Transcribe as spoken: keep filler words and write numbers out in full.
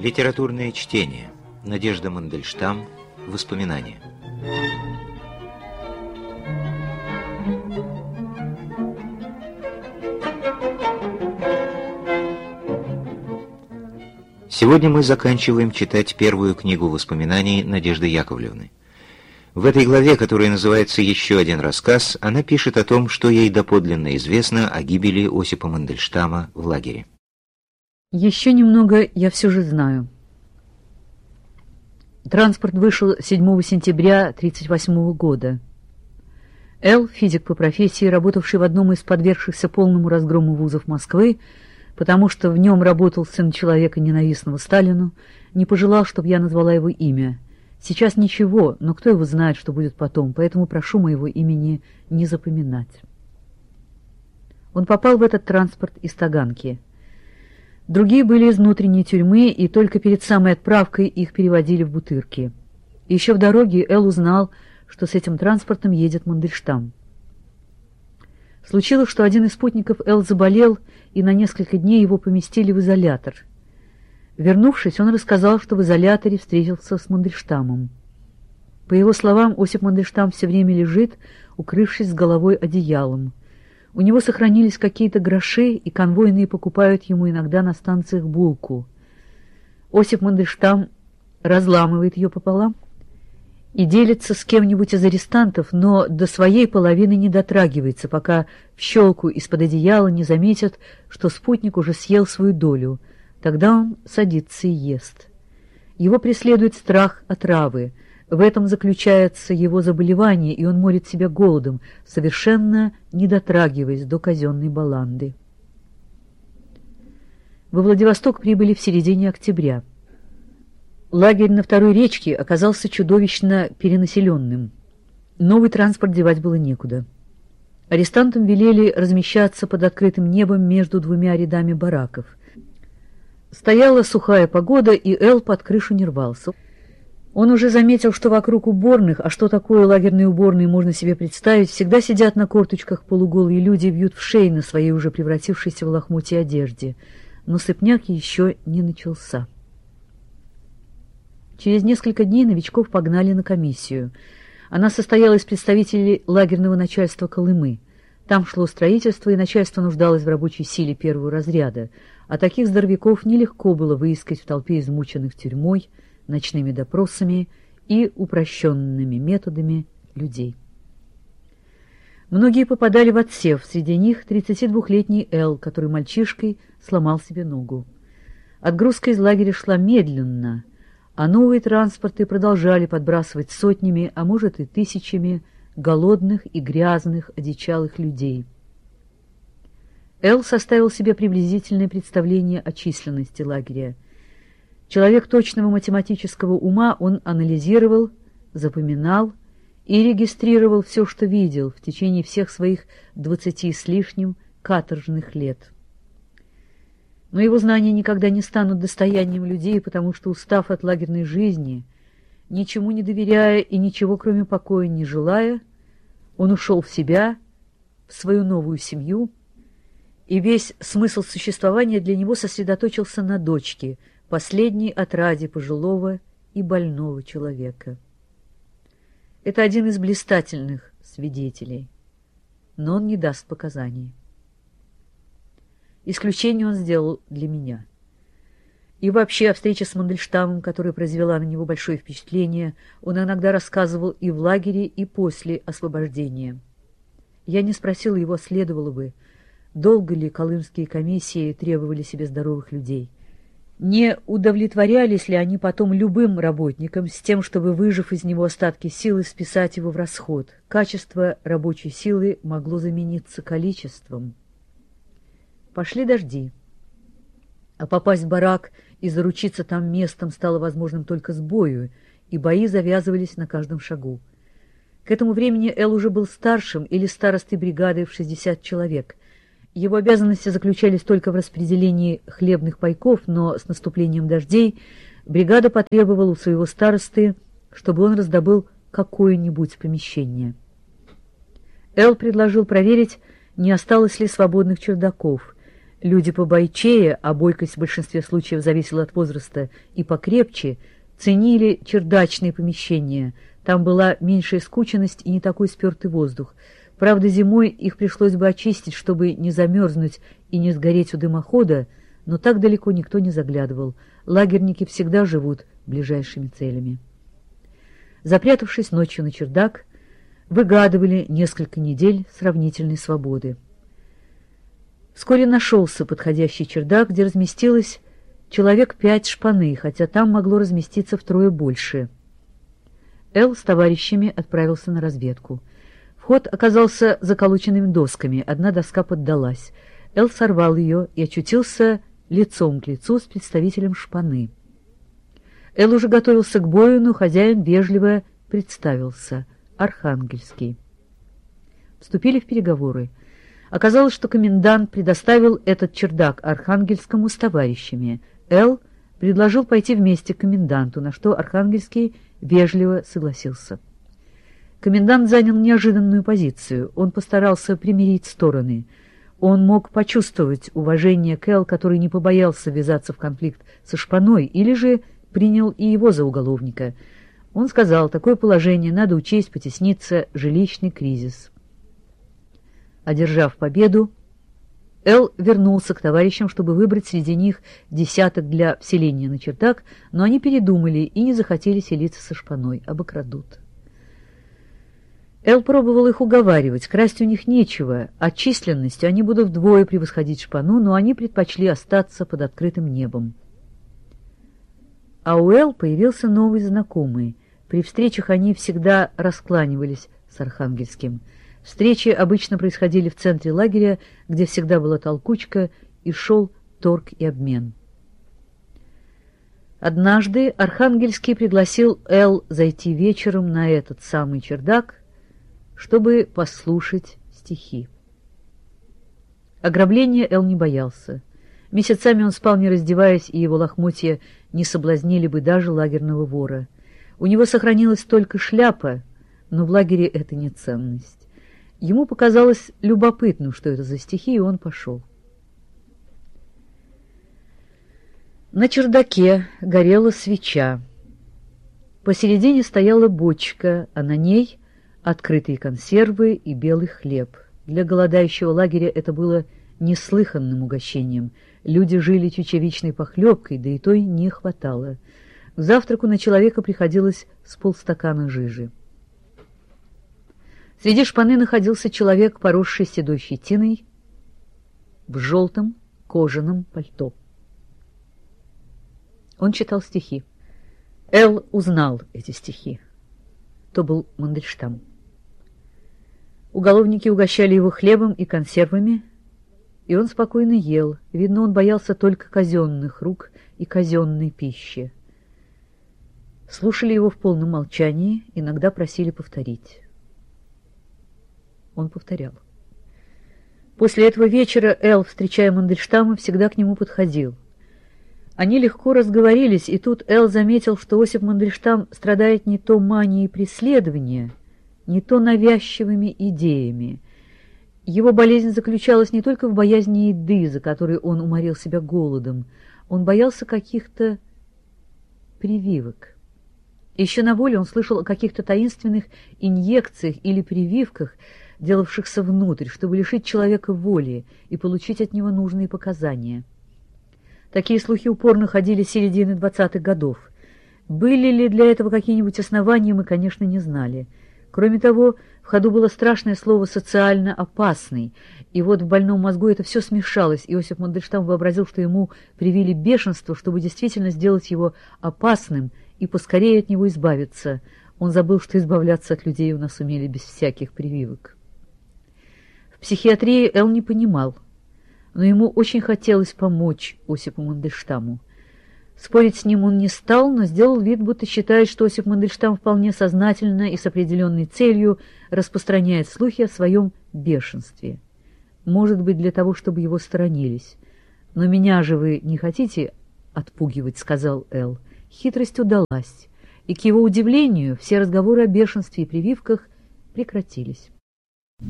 Литературное чтение. Надежда Мандельштам. Воспоминания. Сегодня мы заканчиваем читать первую книгу воспоминаний Надежды Яковлевны. В этой главе, которая называется «Еще один рассказ», она пишет о том, что ей доподлинно известно о гибели Осипа Мандельштама в лагере. Еще немного я все же знаю. Транспорт вышел седьмого сентября тридцать восьмого года. Эл, физик по профессии, работавший в одном из подвергшихся полному разгрому вузов Москвы, потому что в нем работал сын человека, ненавистного Сталину, не пожелал, чтобы я назвала его имя. Сейчас ничего, но кто его знает, что будет потом, поэтому прошу моего имени не запоминать. Он попал в этот транспорт из Таганки. Другие были из внутренней тюрьмы, и только перед самой отправкой их переводили в Бутырки. Еще в дороге Эл узнал, что с этим транспортом едет Мандельштам. Случилось, что один из спутников Эл заболел, и на несколько дней его поместили в изолятор. Вернувшись, он рассказал, что в изоляторе встретился с Мандельштамом. По его словам, Осип Мандельштам все время лежит, укрывшись с головой одеялом. У него сохранились какие-то гроши, и конвойные покупают ему иногда на станциях булку. Осип Мандельштам разламывает ее пополам и делится с кем-нибудь из арестантов, но до своей половины не дотрагивается, пока в щелку из-под одеяла не заметят, что спутник уже съел свою долю. Тогда он садится и ест. Его преследует страх отравы. В этом заключается его заболевание, и он морит себя голодом, совершенно не дотрагиваясь до казенной баланды. Во Владивосток прибыли в середине октября. Лагерь на Второй речке оказался чудовищно перенаселенным. Новый транспорт девать было некуда. Арестантам велели размещаться под открытым небом между двумя рядами бараков. Стояла сухая погода, и Эл под крышу не рвался. Он уже заметил, что вокруг уборных, а что такое лагерные уборные можно себе представить, всегда сидят на корточках полуголые люди и бьют в шеи на своей уже превратившейся в лохмотье одежде. Но сыпняк еще не начался. Через несколько дней новичков погнали на комиссию. Она состояла из представителей лагерного начальства Колымы. Там шло строительство, и начальство нуждалось в рабочей силе первого разряда, а таких здоровяков нелегко было выискать в толпе измученных тюрьмой, ночными допросами и упрощенными методами людей. Многие попадали в отсев, среди них тридцатидвухлетний Эл, который мальчишкой сломал себе ногу. Отгрузка из лагеря шла медленно, а новые транспорты продолжали подбрасывать сотнями, а может и тысячами голодных и грязных, одичалых людей. Эл составил себе приблизительное представление о численности лагеря. Человек точного математического ума, он анализировал, запоминал и регистрировал все, что видел в течение всех своих двадцати с лишним каторжных лет. Но его знания никогда не станут достоянием людей, потому что, устав от лагерной жизни, ничему не доверяя и ничего, кроме покоя, не желая, он ушел в себя, в свою новую семью, и весь смысл существования для него сосредоточился на дочке, последней отраде пожилого и больного человека. Это один из блистательных свидетелей, но он не даст показаний. Исключение он сделал для меня. И вообще о встрече с Мандельштамом, которая произвела на него большое впечатление, он иногда рассказывал и в лагере, и после освобождения. Я не спросила его, следовало бы, долго ли колымские комиссии требовали себе здоровых людей. Не удовлетворялись ли они потом любым работникам с тем, чтобы, выжав из него остатки силы, списать его в расход? Качество рабочей силы могло замениться количеством. Пошли дожди, а попасть в барак и заручиться там местом стало возможным только с бою, и бои завязывались на каждом шагу. К этому времени Эл уже был старшим или старостой бригады в шестьдесят человек. Его обязанности заключались только в распределении хлебных пайков, но с наступлением дождей бригада потребовала у своего старосты, чтобы он раздобыл какое-нибудь помещение. Эл предложил проверить, не осталось ли свободных чердаков. Люди побойчее, а бойкость в большинстве случаев зависела от возраста, и покрепче, ценили чердачные помещения. Там была меньшая скученность и не такой спертый воздух. Правда, зимой их пришлось бы очистить, чтобы не замерзнуть и не сгореть у дымохода, но так далеко никто не заглядывал. Лагерники всегда живут ближайшими целями. Запрятавшись ночью на чердак, выгадывали несколько недель сравнительной свободы. Вскоре нашелся подходящий чердак, где разместилось человек пять шпаны, хотя там могло разместиться втрое больше. Эл с товарищами отправился на разведку. Вход оказался заколоченными досками, одна доска поддалась. Эл сорвал ее и очутился лицом к лицу с представителем шпаны. Эл уже готовился к бою, но хозяин вежливо представился — Архангельский. Вступили в переговоры. Оказалось, что комендант предоставил этот чердак Архангельскому с товарищами. Эл предложил пойти вместе к коменданту, на что Архангельский вежливо согласился. Комендант занял неожиданную позицию. Он постарался примирить стороны. Он мог почувствовать уважение к Эл, который не побоялся ввязаться в конфликт со шпаной, или же принял и его за уголовника. Он сказал, такое положение надо учесть, потесниться, жилищный кризис. Одержав победу, Эл вернулся к товарищам, чтобы выбрать среди них десяток для вселения на чердак, но они передумали и не захотели селиться со шпаной, обокрадут. Эл пробовал их уговаривать, красть у них нечего, а численностью они будут вдвое превосходить шпану, но они предпочли остаться под открытым небом. А у Эл появился новый знакомый. При встречах они всегда раскланивались с Архангельским. Встречи обычно происходили в центре лагеря, где всегда была толкучка, и шел торг и обмен. Однажды Архангельский пригласил Эл зайти вечером на этот самый чердак, чтобы послушать стихи. Ограбления Эл не боялся. Месяцами он спал, не раздеваясь, и его лохмотья не соблазнили бы даже лагерного вора. У него сохранилась только шляпа, но в лагере это не ценность. Ему показалось любопытным, что это за стихи, и он пошел. На чердаке горела свеча. Посередине стояла бочка, а на ней открытые консервы и белый хлеб. Для голодающего лагеря это было неслыханным угощением. Люди жили чечевичной похлебкой, да и той не хватало. К завтраку на человека приходилось с полстакана жижи. Среди шпаны находился человек, поросший седой щетиной, в желтом кожаном пальто. Он читал стихи. Эл узнал эти стихи. То был Мандельштам. Уголовники угощали его хлебом и консервами, и он спокойно ел. Видно, он боялся только казенных рук и казенной пищи. Слушали его в полном молчании, иногда просили повторить. Он повторял. После этого вечера Эл, встречая Мандельштама, всегда к нему подходил. Они легко разговорились, и тут Эл заметил, что Осип Мандельштам страдает не то манией преследования, не то навязчивыми идеями. Его болезнь заключалась не только в боязни еды, за которой он уморил себя голодом. Он боялся каких-то прививок. Еще на воле он слышал о каких-то таинственных инъекциях или прививках, делавшихся внутрь, чтобы лишить человека воли и получить от него нужные показания. Такие слухи упорно ходили с середины двадцатых годов. Были ли для этого какие-нибудь основания, мы, конечно, не знали. Кроме того, в ходу было страшное слово «социально опасный», и вот в больном мозгу это все смешалось. Иосиф Мандельштам вообразил, что ему привили бешенство, чтобы действительно сделать его опасным и поскорее от него избавиться. Он забыл, что избавляться от людей у нас умели без всяких прививок. В психиатрии Эл не понимал, но ему очень хотелось помочь Осипу Мандельштаму. Спорить с ним он не стал, но сделал вид, будто считает, что Осип Мандельштам вполне сознательно и с определенной целью распространяет слухи о своем бешенстве. Может быть, для того, чтобы его сторонились. «Но меня же вы не хотите отпугивать», — сказал Эл. Хитрость удалась, и, к его удивлению, все разговоры о бешенстве и прививках прекратились.